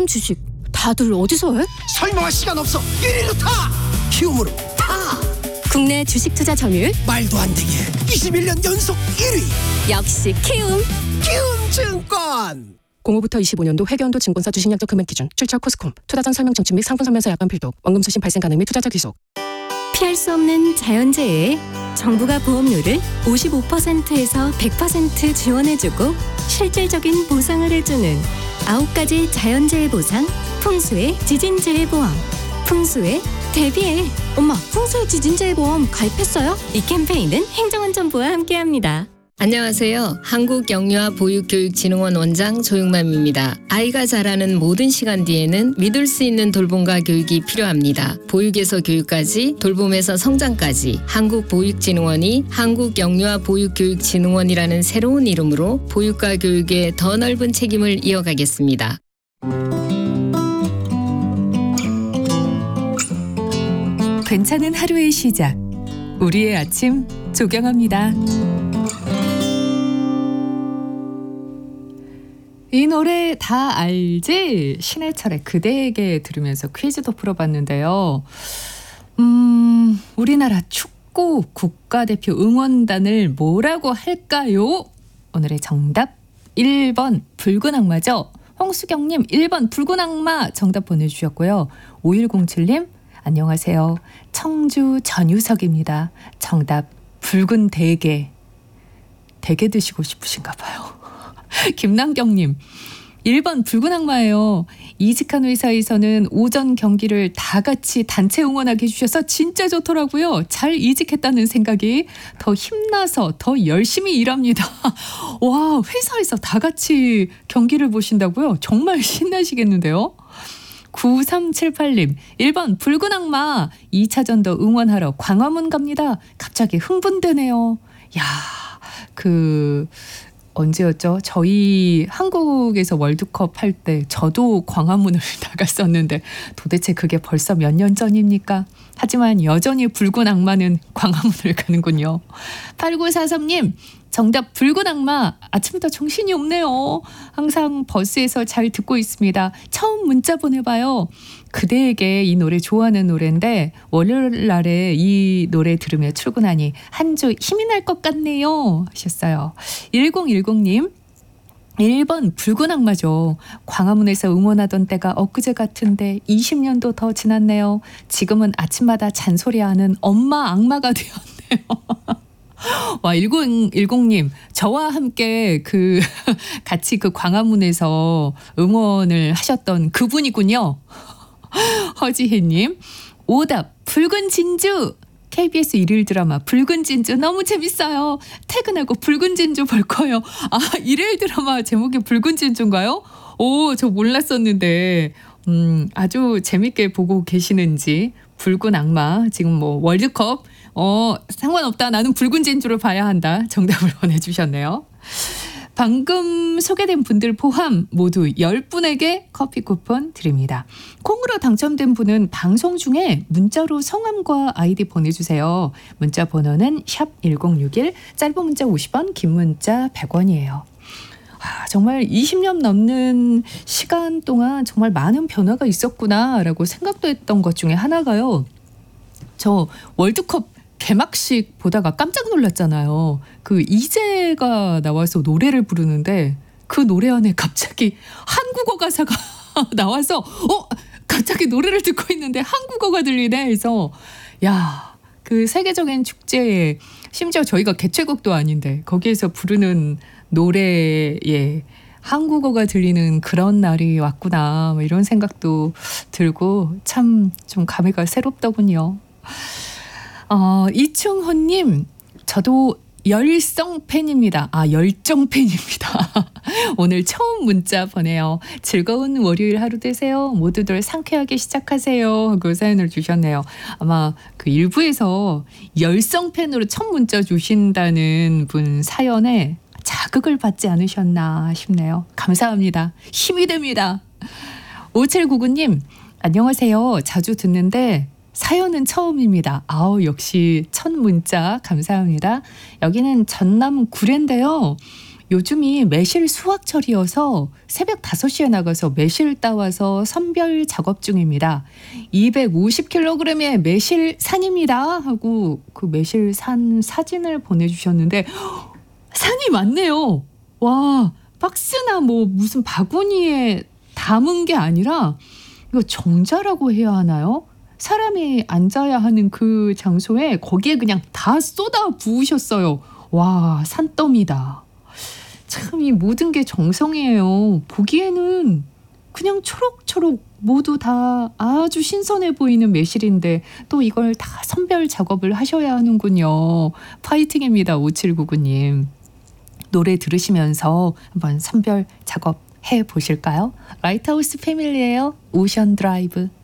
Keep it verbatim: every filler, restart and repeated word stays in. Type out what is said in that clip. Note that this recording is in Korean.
주식 다들 어디서 해? 설명할 시간 없어. 일 위로 타. 키움으로 타. 국내 주식 투자 점유율 말도 안 되게 이십일 년 연속 일 위. 역시 키움. 키움증권. 공오부터 이십오 년도 회계연도 증권사 주식약정 금액 기준 출처 코스콤 투자 전 설명 청취 및 상품 설명서 약관 필독 원금 수신 발생 가능 및 투자자 귀속. 피할 수 없는 자연재해에 정부가 보험료를 오십오 퍼센트에서 백 퍼센트 지원해주고 실질적인 보상을 해주는 아홉 가지 자연재해 보상 풍수의 지진재해 보험. 풍수에 대비해. 엄마, 풍수의 지진재해 보험 가입했어요? 이 캠페인은 행정안전부와 함께합니다. 안녕하세요. 한국영유아보육교육진흥원 원장 조용맘입니다. 아이가 자라는 모든 시간 뒤에는 믿을 수 있는 돌봄과 교육이 필요합니다. 보육에서 교육까지, 돌봄에서 성장까지 한국보육진흥원이 한국영유아보육교육진흥원이라는 새로운 이름으로 보육과 교육에 더 넓은 책임을 이어가겠습니다. 괜찮은 하루의 시작. 우리의 아침 조경합니다. 이 노래 다 알지? 신해철의 그대에게 들으면서 퀴즈도 풀어봤는데요. 음, 우리나라 축구 국가대표 응원단을 뭐라고 할까요? 오늘의 정답 일 번 붉은 악마죠. 홍수경님 일 번 붉은 악마 정답 보내주셨고요. 오일공칠 님 안녕하세요. 청주 전유석입니다. 정답 붉은 대게. 대게 드시고 싶으신가 봐요. 김남경님 일 번 붉은 악마예요. 이직한 회사에서는 오전 경기를 다 같이 단체 응원하게 해주셔서 진짜 좋더라고요. 잘 이직했다는 생각이 더 힘나서 더 열심히 일합니다. 와, 회사에서 다 같이 경기를 보신다고요? 정말 신나시겠는데요. 구삼칠팔 님 일 번 붉은 악마 이 차전도 응원하러 광화문 갑니다. 갑자기 흥분되네요. 야, 그 언제였죠? 저희 한국에서 월드컵 할 때 저도 광화문을 나갔었는데 도대체 그게 벌써 몇 년 전입니까? 하지만 여전히 붉은 악마는 광화문을 가는군요. 팔구사삼 님 정답 붉은 악마. 아침부터 정신이 없네요. 항상 버스에서 잘 듣고 있습니다. 처음 문자 보내봐요. 그대에게 이 노래 좋아하는 노래인데 월요일 날에 이 노래 들으며 출근하니 한 주 힘이 날 것 같네요 하셨어요. 일공일공 님 일 번 붉은 악마죠. 광화문에서 응원하던 때가 엊그제 같은데 이십 년도 더 지났네요. 지금은 아침마다 잔소리하는 엄마 악마가 되었네요. 와, 일공일공 님 저와 함께 그 같이 그 광화문에서 응원을 하셨던 그분이군요. 허지혜님 오답 붉은 진주. 케이비에스 일일 드라마 붉은 진주 너무 재밌어요. 퇴근하고 붉은 진주 볼 거예요. 아, 일일 드라마 제목이 붉은 진주인가요? 오, 저 몰랐었는데 음, 아주 재밌게 보고 계시는지. 붉은 악마 지금 뭐 월드컵 어 상관없다. 나는 붉은 진주를 봐야 한다. 정답을 보내주셨네요. 방금 소개된 분들 포함 모두 열 분에게 커피 쿠폰 드립니다. 콩으로 당첨된 분은 방송 중에 문자로 성함과 아이디 보내주세요. 문자 번호는 샵 일공육일, 짧은 문자 오십 원, 긴 문자 백 원이에요. 아, 정말 이십 년 넘는 시간 동안 정말 많은 변화가 있었구나라고 생각도 했던 것 중에 하나가요. 저 월드컵 개막식 보다가 깜짝 놀랐잖아요. 그 이재가 나와서 노래를 부르는데 그 노래 안에 갑자기 한국어 가사가 나와서 어? 갑자기 노래를 듣고 있는데 한국어가 들리네 해서 야, 그 세계적인 축제에 심지어 저희가 개최국도 아닌데 거기에서 부르는 노래에 한국어가 들리는 그런 날이 왔구나 뭐 이런 생각도 들고 참 좀 감회가 새롭더군요. 어, 이충호님 저도 열성 팬입니다. 아, 열정 팬입니다. 오늘 처음 문자 보내요. 즐거운 월요일 하루 되세요. 모두들 상쾌하게 시작하세요 하고 사연을 주셨네요. 아마 그 일부에서 열성 팬으로 첫 문자 주신다는 분 사연에 자극을 받지 않으셨나 싶네요. 감사합니다. 힘이 됩니다. 오칠구구 님 안녕하세요. 자주 듣는데 사연은 처음입니다. 아우, 역시 첫 문자 감사합니다. 여기는 전남 구례인데요. 요즘이 매실 수확철이어서 새벽 다섯 시에 나가서 매실 따와서 선별 작업 중입니다. 이백오십 킬로그램의 매실산입니다 하고 그 매실산 사진을 보내주셨는데 산이 많네요. 와, 박스나 뭐 무슨 바구니에 담은 게 아니라 이거 정자라고 해야 하나요? 사람이 앉아야 하는 그 장소에 거기에 그냥 다 쏟아 부으셨어요. 와, 산더미다. 참 이 모든 게 정성이에요. 보기에는 그냥 초록초록 모두 다 아주 신선해 보이는 매실인데 또 이걸 다 선별 작업을 하셔야 하는군요. 파이팅입니다. 오칠구구 님. 노래 들으시면서 한번 선별 작업 해 보실까요? 라이트하우스 패밀리예요. 오션 드라이브.